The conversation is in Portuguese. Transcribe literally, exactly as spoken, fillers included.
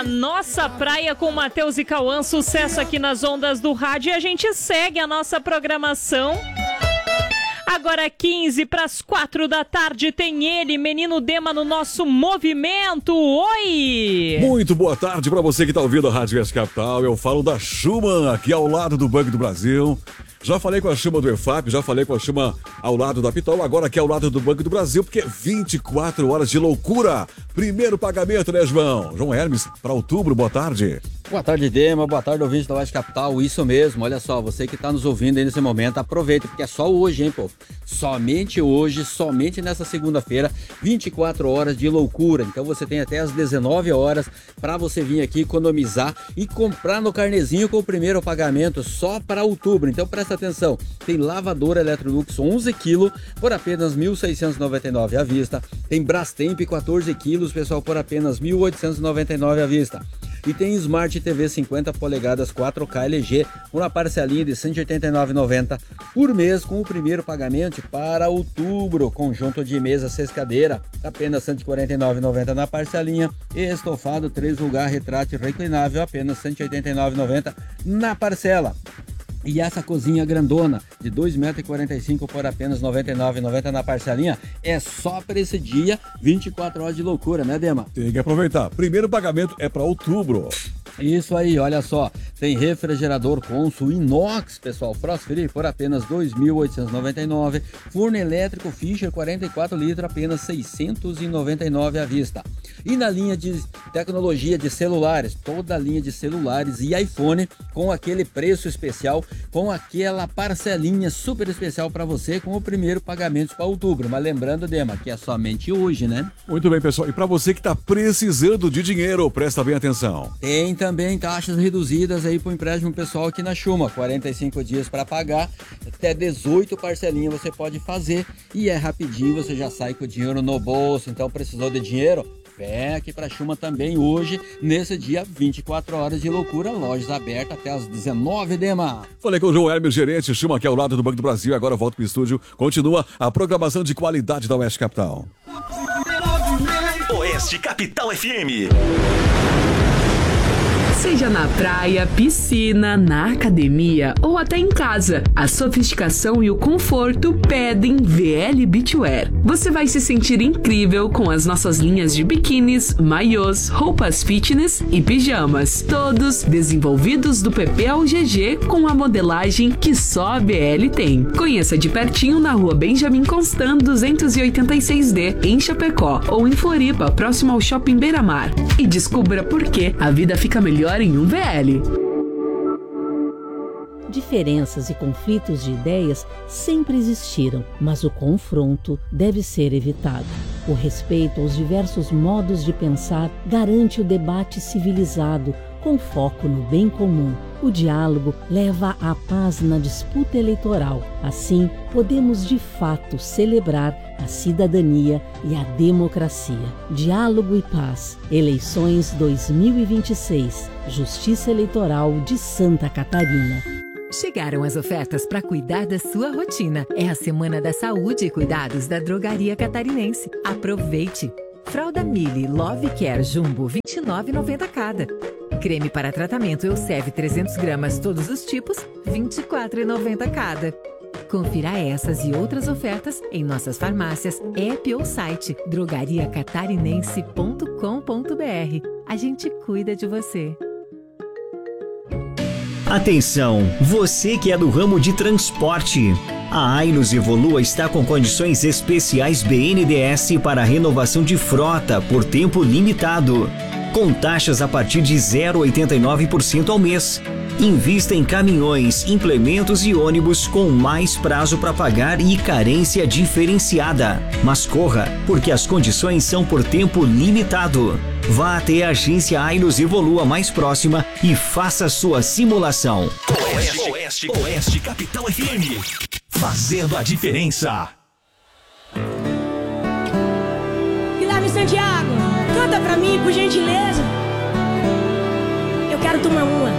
Nossa Praia com Matheus e Cauã, sucesso aqui nas ondas do rádio, e a gente segue a nossa programação. Agora quinze para as quatro da tarde, tem ele, Menino Dema, no nosso movimento. Oi! Muito boa tarde para você que está ouvindo a Rádio West Capital. Eu falo da Schumann, aqui ao lado do Banco do Brasil. Já falei com a Schumann do E F A P, já falei com a Schumann ao lado da Pitol, agora aqui ao lado do Banco do Brasil, porque vinte e quatro horas de loucura. Primeiro pagamento, né, João? João Hermes, para outubro, boa tarde. Boa tarde, Dema, boa tarde, ouvinte da West Capital. Isso mesmo, olha só, você que está nos ouvindo aí nesse momento, aproveita, porque é só hoje, hein, pô? Somente hoje, somente nessa segunda-feira, vinte e quatro horas de loucura. Então você tem até as dezenove horas para você vir aqui economizar e comprar no carnezinho com o primeiro pagamento só para outubro. Então presta atenção, tem lavadora Electrolux onze quilos por apenas mil seiscentos e noventa e nove reais à vista. Tem Brastemp quatorze quilos, pessoal, por apenas mil oitocentos e noventa e nove reais à vista. E tem Smart T V cinquenta polegadas quatro K L G, uma parcelinha de cento e oitenta e nove reais e noventa centavos por mês com o primeiro pagamento para outubro. Conjunto de mesa seis cadeira, apenas cento e quarenta e nove reais e noventa centavos na parcelinha. E estofado três lugar retrátil reclinável, apenas cento e oitenta e nove reais e noventa centavos na parcela. E essa cozinha grandona de dois metros e quarenta e cinco por apenas noventa e nove reais e noventa centavos na parcelinha é só para esse dia, vinte e quatro horas de loucura, né, Dema? Tem que aproveitar. Primeiro pagamento é para outubro. Isso aí, olha só, tem refrigerador Consul inox, pessoal, Frost Free por apenas dois mil oitocentos e noventa e nove reais, forno elétrico Fischer quarenta e quatro litros, apenas seiscentos e noventa e nove reais à vista. E na linha de tecnologia de celulares, toda a linha de celulares e iPhone com aquele preço especial, com aquela parcelinha super especial para você com o primeiro pagamento para outubro. Mas lembrando, Dema, que é somente hoje, né? Muito bem, pessoal. E para você que está precisando de dinheiro, presta bem atenção. Tem também taxas reduzidas aí para o empréstimo pessoal aqui na Schumann. quarenta e cinco dias para pagar, até dezoito parcelinhas você pode fazer. E é rapidinho, você já sai com o dinheiro no bolso. Então precisou de dinheiro? Vem aqui para Schumann também hoje, nesse dia, vinte e quatro horas de loucura, lojas abertas até as dezenove, Dema. Falei com o João Hermes, gerente, Schumann aqui ao lado do Banco do Brasil, agora eu volto pro estúdio, continua a programação de qualidade da Oeste Capital. Oeste Capital F M. Seja na praia, piscina, na academia ou até em casa, a sofisticação e o conforto pedem V L Beachwear. Você vai se sentir incrível com as nossas linhas de biquínis, maiôs, roupas fitness e pijamas, todos desenvolvidos do P P ao G G com a modelagem que só a B L tem. Conheça de pertinho na rua Benjamin Constant duzentos e oitenta e seis D, em Chapecó, ou em Floripa, próximo ao Shopping Beira-Mar. E descubra por que a vida fica melhor em um V L. Diferenças e conflitos de ideias sempre existiram, mas o confronto deve ser evitado. O respeito aos diversos modos de pensar garante o debate civilizado, com foco no bem comum. O diálogo leva à paz na disputa eleitoral. Assim, podemos de fato celebrar a cidadania e a democracia. Diálogo e paz. Eleições dois mil e vinte e seis. Justiça Eleitoral de Santa Catarina. Chegaram as ofertas para cuidar da sua rotina. É a Semana da Saúde e Cuidados da Drogaria Catarinense. Aproveite! Fralda Mili Love Care Jumbo vinte e nove reais e noventa centavos cada. Creme para tratamento Elseve trezentos gramas todos os tipos vinte e quatro reais e noventa centavos cada. Confira essas e outras ofertas em nossas farmácias, app ou site drogaria catarinense ponto com ponto br. A gente cuida de você. Atenção, você que é do ramo de transporte. A Ainos Evolua está com condições especiais B N D E S para renovação de frota por tempo limitado, com taxas a partir de zero vírgula oitenta e nove por cento ao mês. Invista em caminhões, implementos e ônibus com mais prazo para pagar e carência diferenciada. Mas corra, porque as condições são por tempo limitado. Vá até a agência Ainos Evolua mais próxima e faça sua simulação. Oeste, Oeste, Oeste Capital F M. Fazendo a diferença. Guilherme Santiago, canta pra mim, por gentileza. Eu quero tomar uma.